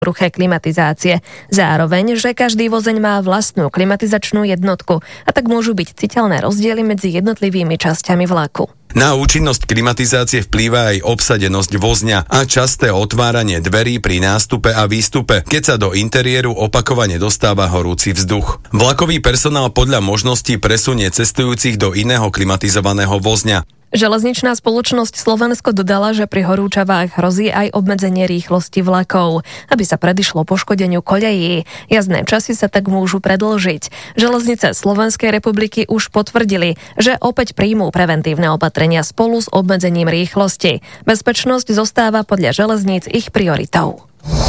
ruché klimatizácie. Zároveň, že každý vozeň má vlastnú klimatizačnú jednotku a tak môžu byť citeľné rozdiely medzi jednotlivými časťami vlaku. Na účinnosť klimatizácie vplýva aj obsadenosť vozňa a časté otváranie dverí pri nástupe a výstupe, keď sa do interiéru opakovane dostáva horúci vzduch. Vlakový personál podľa možností presunie cestujúcich do iného klimatizovaného vozňa. Železničná spoločnosť Slovensko dodala, že pri horúčavách hrozí aj obmedzenie rýchlosti vlakov, aby sa predišlo poškodeniu koľají. Jazdné časy sa tak môžu predĺžiť. Železnice Slovenskej republiky už potvrdili, že opäť príjmú preventívne opatrenia spolu s obmedzením rýchlosti. Bezpečnosť zostáva podľa železníc ich prioritou.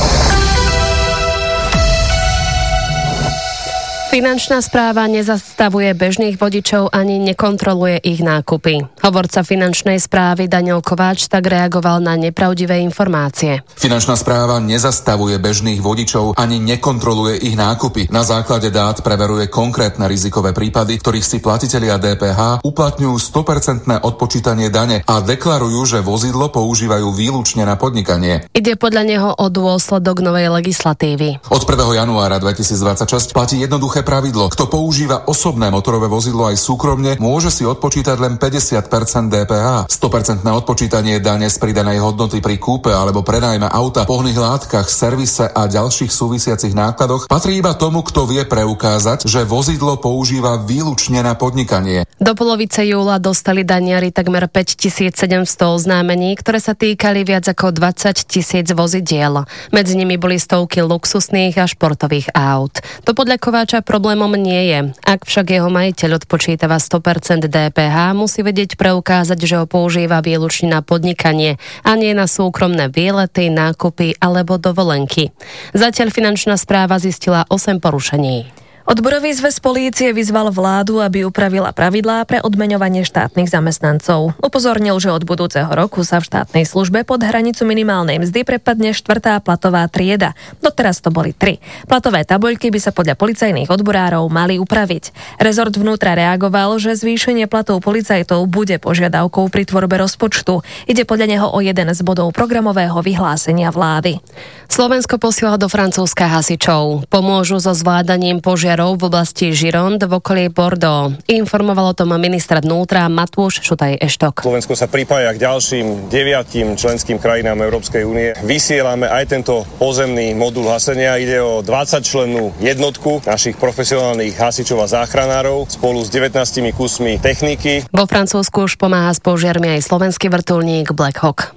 Finančná správa nezastavuje bežných vodičov ani nekontroluje ich nákupy. Hovorca finančnej správy Daniel Kováč tak reagoval na nepravdivé informácie. Finančná správa nezastavuje bežných vodičov ani nekontroluje ich nákupy. Na základe dát preveruje konkrétne rizikové prípady, ktorých si platitelia DPH uplatňujú 100% odpočítanie dane a deklarujú, že vozidlo používajú výlučne na podnikanie. Ide podľa neho o dôsledok novej legislatívy. Od 1. januára 2026 platí jednoduché pravidlo. Kto používa osobné motorové vozidlo aj súkromne, môže si odpočítať len 50% DPH. 100% odpočítanie dane z pridanej hodnoty pri kúpe alebo prenajme auta, pohonných látkach, servise a ďalších súvisiacich nákladoch patrí iba tomu, kto vie preukázať, že vozidlo používa výlučne na podnikanie. Do polovice júla dostali daniari takmer 5700 oznámení, ktoré sa týkali viac ako 20 000 vozidiel. Medzi nimi boli stovky luxusných a športových aut. To podľa Kováča problémom nie je. Ak však jeho majiteľ odpočítava 100% DPH, musí vedieť preukázať, že ho používa výlučne na podnikanie a nie na súkromné výlety, nákupy alebo dovolenky. Zatiaľ finančná správa zistila 8 porušení. Odborový zväz polície vyzval vládu, aby upravila pravidlá pre odmeňovanie štátnych zamestnancov. Upozornil, že od budúceho roku sa v štátnej službe pod hranicu minimálnej mzdy prepadne 4. platová trieda. Doteraz to boli 3. Platové tabuľky by sa podľa policajných odborárov mali upraviť. Rezort vnútra reagoval, že zvýšenie platov policajtov bude požiadavkou pri tvorbe rozpočtu. Ide podľa neho o jeden z bodov programového vyhlásenia vlády. Slovensko posiela do Francúzska hasičov. Pomôžu so zvládaním požiarov v oblasti Gironde v okolí Bordeaux. Informoval o tom ministra vnútra Matúš Šutaj-Eštok. Slovensko sa pripája k ďalším 9 členským krajinám Európskej únie. Vysielame aj tento pozemný modul hasenia. Ide o 20-člennú jednotku našich profesionálnych hasičov a záchranárov spolu s 19 kusmi techniky. Vo Francúzsku už pomáha s požiarmi aj slovenský vrtuľník Black Hawk.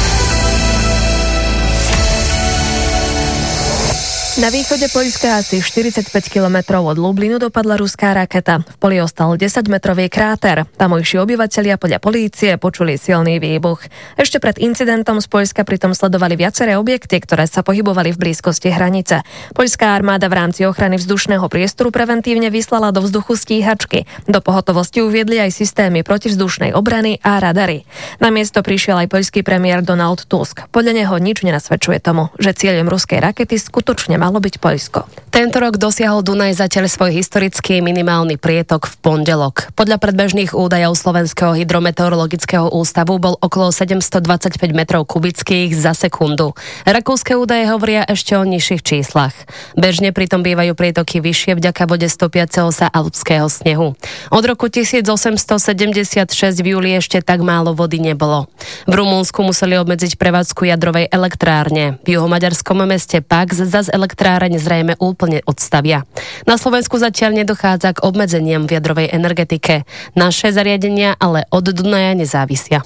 Na východe Poľska asi 45 kilometrov od Lublinu dopadla ruská raketa. V poli ostal 10-metrový kráter. Tamojší obyvatelia podľa polície počuli silný výbuch. Ešte pred incidentom z Poľska pritom sledovali viaceré objekty, ktoré sa pohybovali v blízkosti hranice. Poľská armáda v rámci ochrany vzdušného priestoru preventívne vyslala do vzduchu stíhačky. Do pohotovosti uviedli aj systémy protivzdušnej obrany a radary. Na miesto prišiel aj poľský premiér Donald Tusk. Podľa neho nič nenasvedčuje tomu, že cieľom ruskej rakety skutočne malo byť Poľsko. Tento rok dosiahol Dunaj zatiaľ svoj historický minimálny prietok v pondelok. Podľa predbežných údajov Slovenského hydrometeorologického ústavu bol okolo 725 metrov kubických za sekundu. Rakúske údaje hovoria ešte o nižších číslach. Bežne pritom bývajú prietoky vyššie vďaka vode stopiaceho sa alpského snehu. Od roku 1876 v júli ešte tak málo vody nebolo. V Rumunsku museli obmedziť prevádzku jadrovej elektrárne. V juhomaďarskom meste Pax zas elektráreň zrejme úplne odstavia. Na Slovensku zatiaľ nedochádza k obmedzeniam v jadrovej energetike. Naše zariadenia ale od Dunaja nezávisia.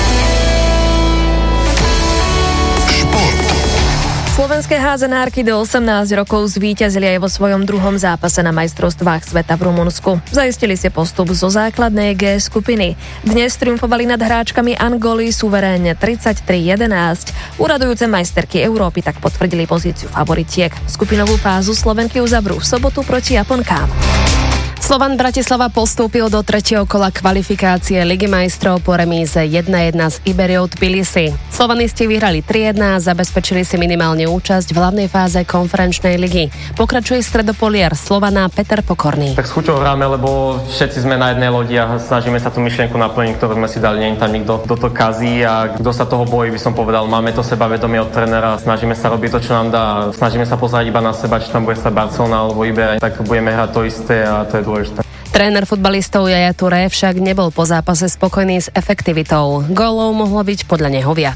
Slovenské házenárky do 18 rokov zvíťazili aj vo svojom druhom zápase na majstrovstvách sveta v Rumunsku. Zaistili si postup zo základnej G skupiny. Dnes triumfovali nad hráčkami Angoly suverénne 33-11. Uradujúce majsterky Európy tak potvrdili pozíciu favoritiek. Skupinovú fázu Slovenky uzavrú v sobotu proti Japonkám. Slovan Bratislava postúpil do 3. kola kvalifikácie Ligy majstrov po remíze 1-1 s Iberiou Tbilisi. Slovanisti vyhrali 3-1 a zabezpečili si minimálne účasť v hlavnej fáze konferenčnej ligy. Pokračuje stredopoliar Slovana Peter Pokorný. Tak s chuťou hráme, lebo všetci sme na jednej lodi a snažíme sa tú myšlienku naplniť, ktorú sme si dali, nie tam nikto, kto to kazí a kto sa toho bojí, by som povedal. Máme to sebavedomie od trénera, snažíme sa robiť to, čo nám dá, snažíme sa pozerať iba na seba, či tam bude sa Barcelona alebo Iber, tak budeme hrať to isté a to je dôležité. Tréner futbalistov Yaya Touré však nebol po zápase spokojný s efektivitou. Gólov mohlo byť podľa neho viac.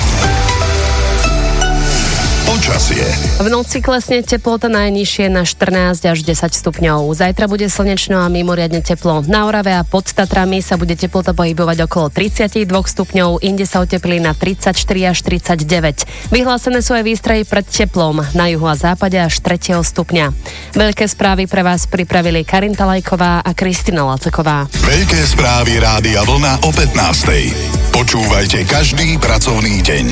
Počasie. V noci klesne teplota najnižšie na 14 až 10 stupňov. Zajtra bude slnečno a mimoriadne teplo. Na Orave a pod Tatrami sa bude teplota pohybovať okolo 32 stupňov, inde sa oteplí na 34 až 39. Vyhlásené sú aj výstrahy pred teplom, na juhu a západe až 3. stupňa. Veľké správy pre vás pripravili Karinta Lajková a Kristina Laceková. Veľké správy Rádia Vlna o 15:00. Počúvajte každý pracovný deň.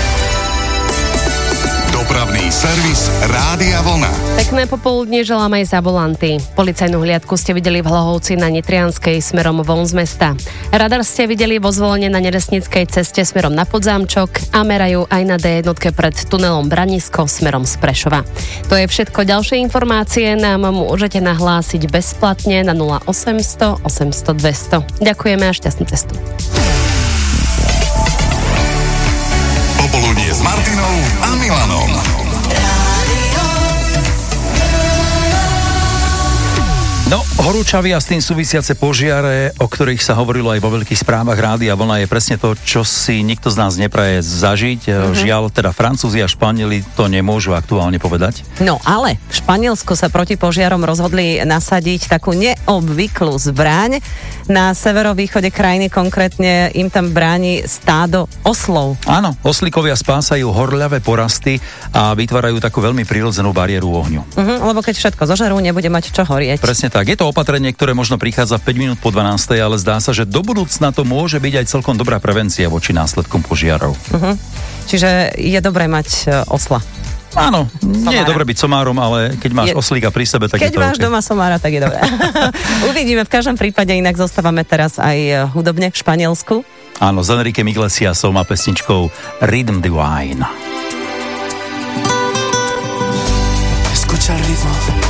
Dopravný servis Rádia Vlna. Pekné popoludnie želám aj za volanty. Policajnú hliadku ste videli v Hlohovci na Nitrianskej smerom von z mesta. Radar ste videli vo Zvolene na Neresnickej ceste smerom na Podzámčok a merajú aj na D1 pred tunelom Branisko smerom z Prešova. To je všetko. Ďalšie informácie nám môžete nahlásiť bezplatne na 0800 800 200. Ďakujeme a šťastnú cestu. Popoludnie s Martinou a Milanom. No, horúčavy a s tým súvisiace požiare, o ktorých sa hovorilo aj vo veľkých správach Rádia Vlna, je presne to, čo si nikto z nás nepraje zažiť. Žiaľ, teda Francúzi a Španieli to nemôžu aktuálne povedať. No, ale v Španielsku sa proti požiarom rozhodli nasadiť takú neobvyklú zbraň. Na severovýchode krajiny konkrétne im tam bráni stádo oslov. Áno, oslíkovia spásajú horľavé porasty a vytvárajú takú veľmi prirodzenú bariéru ohňu. Lebo keď všetko zožerú, nebude mať čo horieť. Presne tak. Je to opatrenie, ktoré možno prichádza 5 minút po 12, ale zdá sa, že do budúcna to môže byť aj celkom dobrá prevencia voči následkom požiarov. Čiže je dobré mať osla. Áno, nie je dobre byť somárom, ale keď máš oslíka pri sebe, tak keď je to máš okay. doma somára, tak je dobré. Uvidíme, v každom prípade inak zostávame teraz aj hudobne v Španielsku. Áno, s Enriquem Iglesiasom a pesničkou Rhythm Divine. Escucha el ritmo.